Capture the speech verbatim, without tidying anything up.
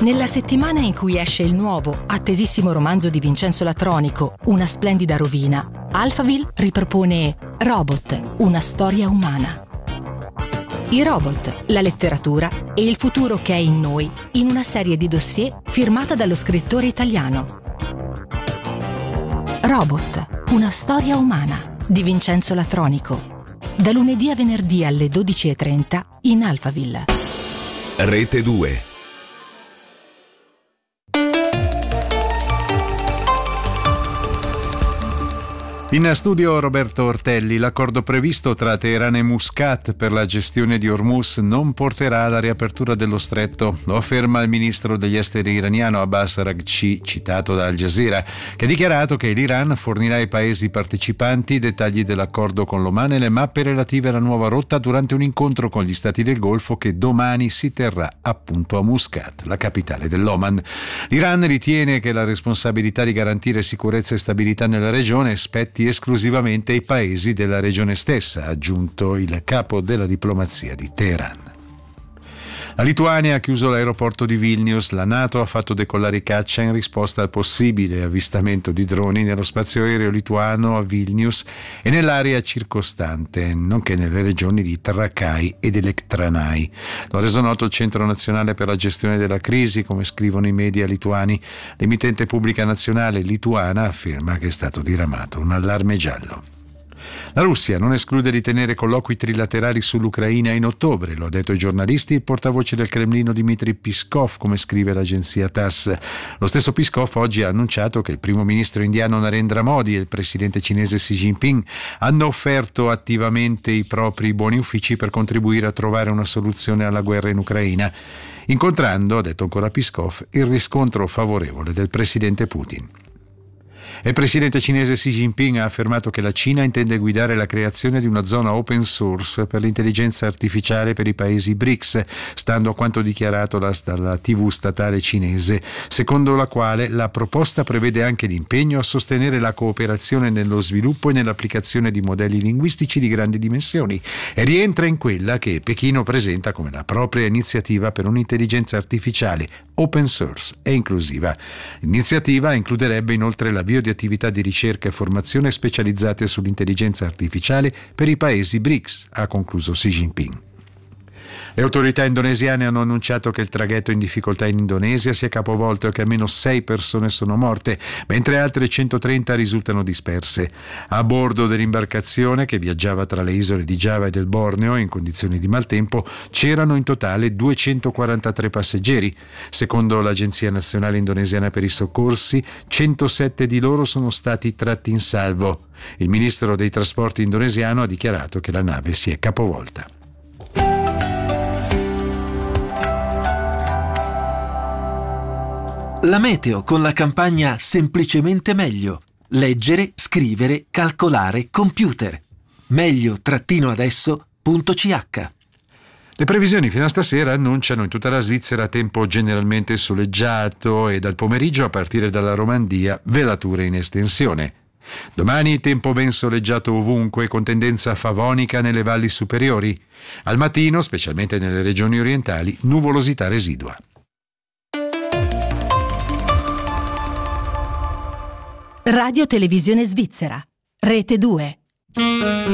Nella settimana in cui esce il nuovo, attesissimo romanzo di Vincenzo Latronico, Una splendida rovina, Alphaville ripropone Robot, una storia umana. I robot, la letteratura e il futuro che è in noi, in una serie di dossier firmata dallo scrittore italiano. Robot, una storia umana, di Vincenzo Latronico. Da lunedì a venerdì alle dodici e trenta in Alphaville. Rete due. In studio Roberto Ortelli. L'accordo previsto tra Teheran e Muscat per la gestione di Hormuz non porterà alla riapertura dello stretto, lo afferma il ministro degli esteri iraniano Abbas Araghchi, citato da Al Jazeera, che ha dichiarato che l'Iran fornirà ai paesi partecipanti i dettagli dell'accordo con l'Oman e le mappe relative alla nuova rotta durante un incontro con gli stati del Golfo che domani si terrà appunto a Muscat, la capitale dell'Oman. L'Iran ritiene che la responsabilità di garantire sicurezza e stabilità nella regione spetti esclusivamente ai paesi della regione stessa, ha aggiunto il capo della diplomazia di Teheran. La Lituania ha chiuso l'aeroporto di Vilnius. La NATO ha fatto decollare i caccia in risposta al possibile avvistamento di droni nello spazio aereo lituano a Vilnius e nell'area circostante, nonché nelle regioni di Trakai ed Elektranai. Lo ha reso noto il Centro Nazionale per la Gestione della Crisi, come scrivono i media lituani. L'emittente pubblica nazionale lituana afferma che è stato diramato un allarme giallo. La Russia non esclude di tenere colloqui trilaterali sull'Ucraina in ottobre, lo ha detto ai giornalisti il portavoce del Cremlino Dmitry Peskov, come scrive l'agenzia T A S S. Lo stesso Peskov oggi ha annunciato che il primo ministro indiano Narendra Modi e il presidente cinese Xi Jinping hanno offerto attivamente i propri buoni uffici per contribuire a trovare una soluzione alla guerra in Ucraina, incontrando, ha detto ancora Peskov, il riscontro favorevole del presidente Putin. Il presidente cinese Xi Jinping ha affermato che la Cina intende guidare la creazione di una zona open source per l'intelligenza artificiale per i paesi B R I C S, stando a quanto dichiarato dalla tivù statale cinese, secondo la quale la proposta prevede anche l'impegno a sostenere la cooperazione nello sviluppo e nell'applicazione di modelli linguistici di grandi dimensioni e rientra in quella che Pechino presenta come la propria iniziativa per un'intelligenza artificiale open source e inclusiva. L'iniziativa includerebbe inoltre l'avvio di attività di ricerca e formazione specializzate sull'intelligenza artificiale per i paesi B R I C S, ha concluso Xi Jinping. Le autorità indonesiane hanno annunciato che il traghetto in difficoltà in Indonesia si è capovolto e che almeno sei persone sono morte, mentre altre centotrenta risultano disperse. A bordo dell'imbarcazione, che viaggiava tra le isole di Giava e del Borneo in condizioni di maltempo, c'erano in totale duecentoquarantatré passeggeri. Secondo l'Agenzia Nazionale Indonesiana per i Soccorsi, centosette di loro sono stati tratti in salvo. Il ministro dei trasporti indonesiano ha dichiarato che la nave si è capovolta. La meteo con la campagna Semplicemente Meglio. Leggere, scrivere, calcolare, computer. Meglio-adesso punto c h. Le previsioni fino a stasera annunciano in tutta la Svizzera tempo generalmente soleggiato e dal pomeriggio, a partire dalla Romandia, velature in estensione. Domani tempo ben soleggiato ovunque, con tendenza favonica nelle valli superiori. Al mattino, specialmente nelle regioni orientali, nuvolosità residua. Radio Televisione Svizzera, Rete due.